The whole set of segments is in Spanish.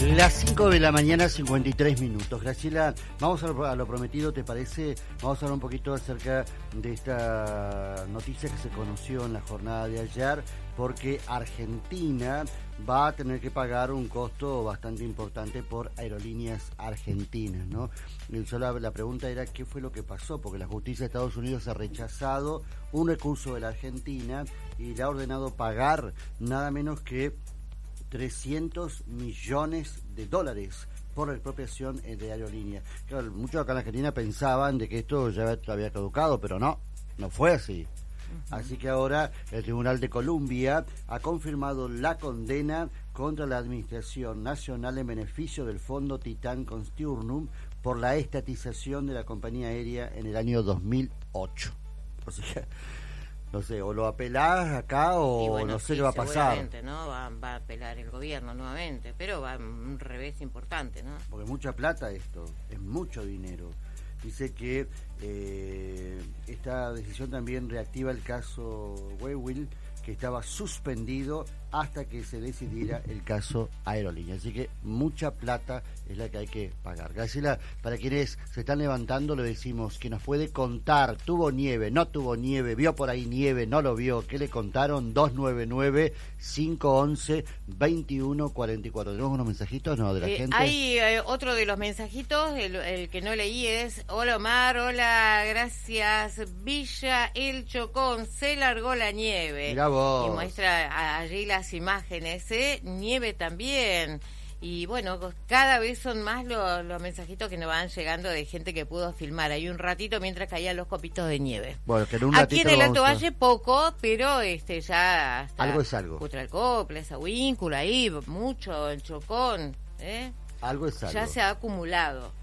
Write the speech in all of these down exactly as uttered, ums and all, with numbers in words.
Las cinco de la mañana, cincuenta y tres minutos. Graciela, vamos a lo, a lo prometido, ¿te parece? Vamos a hablar un poquito acerca de esta noticia que se conoció en la jornada de ayer, porque Argentina va a tener que pagar un costo bastante importante por Aerolíneas Argentinas, ¿no? Y solo la pregunta era qué fue lo que pasó, porque la justicia de Estados Unidos ha rechazado un recurso de la Argentina y le ha ordenado pagar nada menos que trescientos millones de dólares por la expropiación de aerolíneas. Claro, muchos acá en Argentina pensaban de que esto ya había caducado, pero no, no fue así. Uh-huh. Así que ahora el Tribunal de Columbia ha confirmado la condena contra la Administración Nacional en beneficio del Fondo Titán Constiurnum por la estatización de la compañía aérea en el año dos mil ocho. O sea, no sé, o lo apelás acá o bueno, no sé sí, qué va a pasar. Seguramente, ¿no? Va, va a apelar el gobierno nuevamente, pero va a un revés importante, ¿no? Porque es mucha plata esto, es mucho dinero. Dice que eh, esta decisión también reactiva el caso Wewil, que estaba suspendido hasta que se decidiera el caso Aerolínea. Así que mucha plata es la que hay que pagar. Graciela, para quienes se están levantando, le decimos que nos puede contar, tuvo nieve, no tuvo nieve, vio por ahí nieve, no lo vio, ¿qué le contaron? dos nueve nueve, cinco once, veintiuno cuarenta y cuatro. ¿Tenemos unos mensajitos no, de la eh, gente? Hay eh, otro de los mensajitos, el, el que no leí es: hola Omar, hola, gracias, Villa El Chocón, se largó la nieve. Mirá vos. Y muestra allí las imágenes, ¿eh? Nieve también. Y bueno, cada vez son más los, los mensajitos que nos van llegando de gente que pudo filmar ahí un ratito mientras caían los copitos de nieve. Bueno, que en un Aquí en el Alto a... Valle poco, pero este ya hasta algo es algo. Cutralcó, Plaza Víncula, ahí mucho, el Chocón, ¿eh? Algo es algo. Ya se ha acumulado.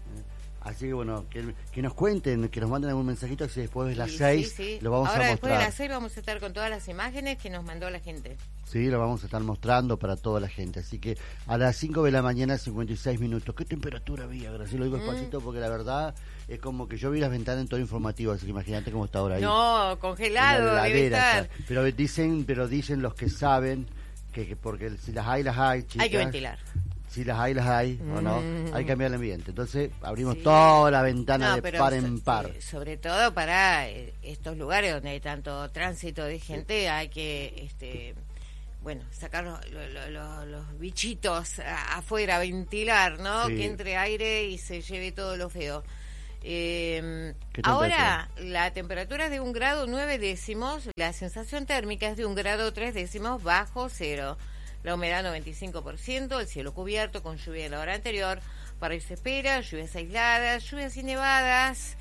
Así que bueno, que, que nos cuenten, que nos manden algún mensajito, si después de las sí, seis sí, sí. lo vamos Ahora, a mostrar. después de las seis vamos a estar con todas las imágenes que nos mandó la gente. Sí, lo vamos a estar mostrando para toda la gente. Así que a las cinco de la mañana, cincuenta y seis minutos. ¿Qué temperatura había? Gracias, lo digo mm. despacito porque la verdad es como que yo vi las ventanas en todo informativo, así que imagínate cómo está ahora ahí. No, congelado debe estar. Acá. Pero dicen, pero dicen los que saben que, que porque si las hay, las hay, chicas. Hay que ventilar. Si las hay, las hay, mm. o no, hay que cambiar el ambiente. Entonces, abrimos sí. toda la ventana no, de par en par. So, sobre todo para estos lugares donde hay tanto tránsito de gente, sí. hay que, este, bueno, sacar los, los, los, los bichitos afuera, ventilar, ¿no? Sí. Que entre aire y se lleve todo lo feo. Eh, ahora, la temperatura es de un grado nueve décimos, la sensación térmica es de un grado tres décimos bajo cero. La humedad noventa y cinco por ciento, el cielo cubierto con lluvia de la hora anterior. Para hoy se espera lluvias aisladas, lluvias y nevadas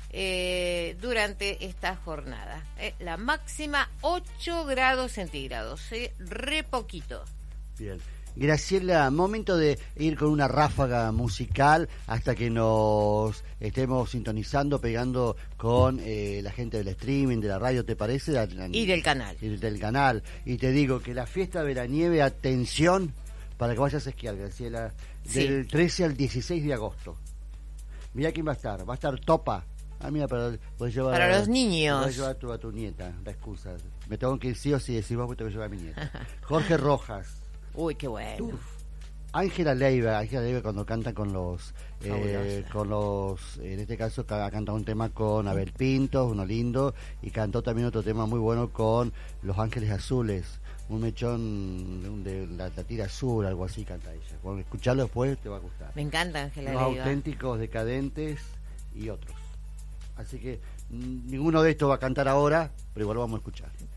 eh, durante esta jornada. Eh, la máxima ocho grados centígrados, eh, re poquito. Bien. Graciela, momento de ir con una ráfaga musical hasta que nos estemos sintonizando, pegando con eh, la gente del streaming, de la radio, ¿te parece? Y del canal. Y del canal. Y te digo que la fiesta veranieve, atención, para que vayas a esquiar, Graciela, sí. del trece al dieciséis de agosto. Mira quién va a estar. Va a estar Topa. Ah, mira, para, puedes llevar para a, los niños. Puedes llevar a tu, a tu nieta, la excusa. Me tengo que ir sí o sí, decir vos que te voy a llevar a mi nieta. Jorge Rojas. Uy, qué bueno. Uf. Ángela Leiva, Ángela Leiva cuando canta con los, eh, con los, en este caso ha cantado un tema con Abel Pinto, uno lindo, y cantó también otro tema muy bueno con Los Ángeles Azules, un mechón de, de la, la tira azul, algo así canta ella. Bueno, escucharlo después te va a gustar. Me encanta Ángela Los Leiva. Auténticos, Decadentes y otros. Así que ninguno de estos va a cantar ahora, pero igual lo vamos a escuchar.